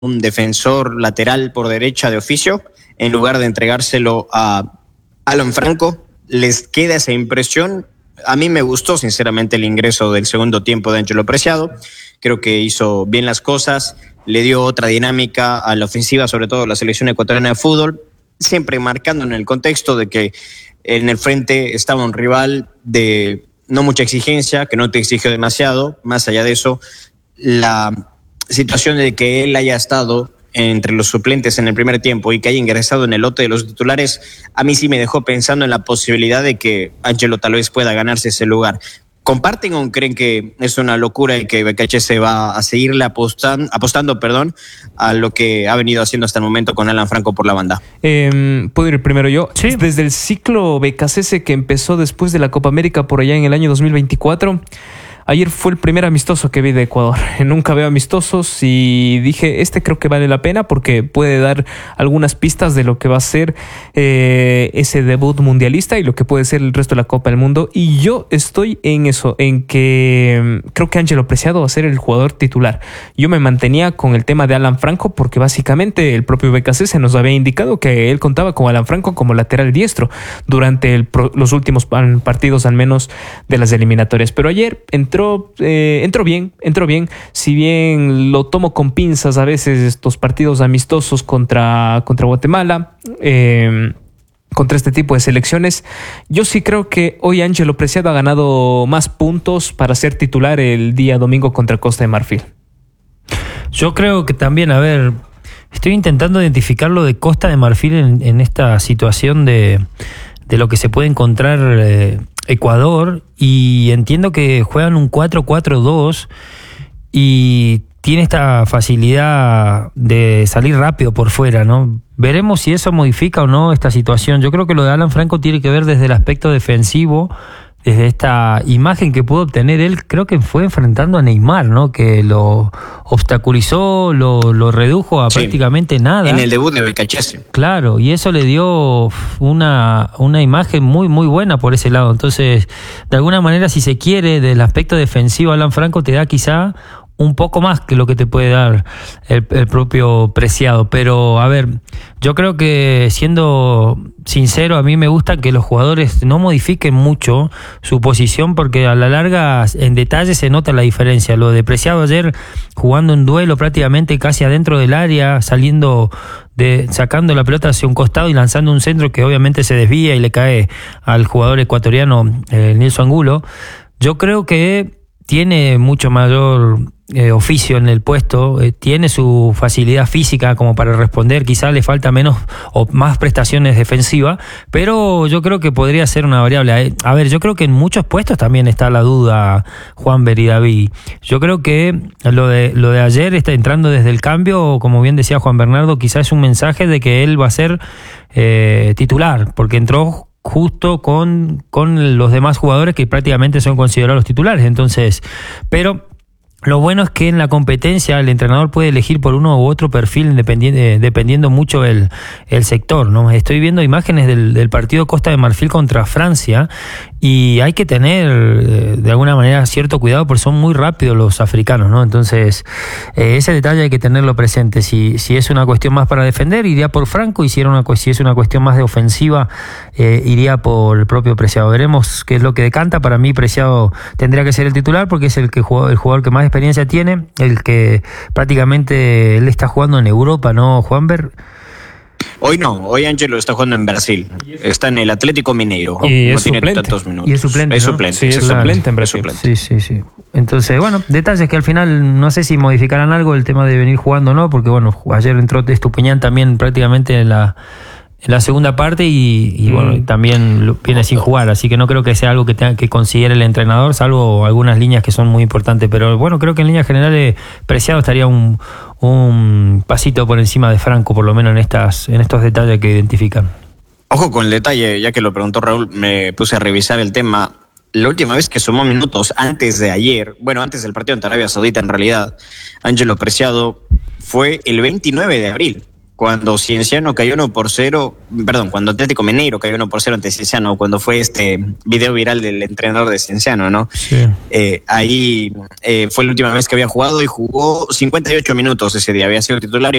un defensor lateral por derecha de oficio, en lugar de entregárselo a Alan Franco. Les queda esa impresión. A mí me gustó sinceramente el ingreso del segundo tiempo de Ángelo Preciado. Creo que hizo bien las cosas, le dio otra dinámica a la ofensiva, sobre todo a la selección ecuatoriana de fútbol, siempre marcando en el contexto de que en el frente estaba un rival de no mucha exigencia, que no te exigió demasiado. Más allá de eso, la situación de que él haya estado entre los suplentes en el primer tiempo y que haya ingresado en el lote de los titulares, a mí sí me dejó pensando en la posibilidad de que Ángelo tal vez pueda ganarse ese lugar. ¿Comparten o creen que es una locura y que BKH va a seguirle apostando a lo que ha venido haciendo hasta el momento con Alan Franco por la banda? ¿Puedo ir primero yo? Sí. Desde el ciclo BKC que empezó después de la Copa América por allá en el año 2024... Ayer fue el primer amistoso que vi de Ecuador. Nunca veo amistosos y dije, creo que vale la pena porque puede dar algunas pistas de lo que va a ser ese debut mundialista y lo que puede ser el resto de la Copa del Mundo. Y yo estoy en eso, en que creo que Ángelo Preciado va a ser el jugador titular. Yo me mantenía con el tema de Alan Franco porque básicamente el propio BKC se nos había indicado que él contaba con Alan Franco como lateral diestro durante los últimos partidos al menos de las eliminatorias. Pero ayer entró bien. Si bien lo tomo con pinzas a veces estos partidos amistosos contra Guatemala, contra este tipo de selecciones, yo sí creo que hoy Ángelo Preciado ha ganado más puntos para ser titular el día domingo contra Costa de Marfil. Yo creo que también, estoy intentando identificar lo de Costa de Marfil en esta situación de lo que se puede encontrar Ecuador, y entiendo que juegan un 4-4-2 y tiene esta facilidad de salir rápido por fuera, ¿no? Veremos si eso modifica o no esta situación. Yo creo que lo de Alan Franco tiene que ver desde el aspecto defensivo, desde esta imagen que pudo obtener él, creo que fue enfrentando a Neymar, ¿no? Que lo obstaculizó, lo redujo a prácticamente nada. En el debut de BKH. Claro, y eso le dio una imagen muy, muy buena por ese lado. Entonces, de alguna manera, si se quiere, del aspecto defensivo, Alan Franco te da quizá un poco más que lo que te puede dar el propio Preciado. Pero, yo creo que, siendo sincero, a mí me gusta que los jugadores no modifiquen mucho su posición, porque a la larga, en detalle, se nota la diferencia. Lo de Preciado ayer, jugando un duelo prácticamente casi adentro del área, sacando la pelota hacia un costado y lanzando un centro que obviamente se desvía y le cae al jugador ecuatoriano, Nilson Angulo. Yo creo que tiene mucho mayor oficio en el puesto, tiene su facilidad física como para responder, quizá le falta menos o más prestaciones defensivas, pero yo creo que podría ser una variable. Yo creo que en muchos puestos también está la duda, Juanber y David. Yo creo que lo de ayer está entrando desde el cambio, como bien decía Juan Bernardo, quizá es un mensaje de que él va a ser titular, porque entró justo con los demás jugadores que prácticamente son considerados titulares. Entonces, pero lo bueno es que en la competencia el entrenador puede elegir por uno u otro perfil dependiendo mucho el sector, ¿no? Estoy viendo imágenes del partido Costa de Marfil contra Francia y hay que tener de alguna manera cierto cuidado porque son muy rápidos los africanos, ¿no? Entonces, ese detalle hay que tenerlo presente. Si es una cuestión más para defender, iría por Franco, y si es una cuestión más de ofensiva, iría por el propio Preciado. Veremos qué es lo que decanta. Para mí Preciado tendría que ser el titular porque es el jugador que más experiencia tiene, el que prácticamente él está jugando en Europa, ¿no, Juanber? Hoy no, hoy Ángelo está jugando en Brasil, está en el Atlético Mineiro, y no es tiene suplente. tantos minutos. Y es suplente, es ¿no? suplente, Sí, es suplente en Brasil. Sí. Entonces, bueno, detalles que al final no sé si modificarán algo el tema de venir jugando o no, porque bueno, ayer entró Estupiñán también prácticamente en la segunda parte y bueno, también viene sin jugar, así que no creo que sea algo que tenga que considere el entrenador, salvo algunas líneas que son muy importantes. Pero bueno, creo que en líneas generales Preciado estaría un pasito por encima de Franco, por lo menos en estos detalles que identifican. Ojo con el detalle, ya que lo preguntó Raúl, me puse a revisar el tema. La última vez que sumó minutos antes de ayer, antes del partido ante Arabia Saudita en realidad, Ángelo Preciado, fue el 29 de abril. cuando Cienciano cayó 1-0, cuando Atlético Mineiro cayó 1-0 ante Cienciano, cuando fue este video viral del entrenador de Cienciano, ¿no? Sí. Ahí fue la última vez que había jugado y jugó 58 minutos ese día, había sido titular.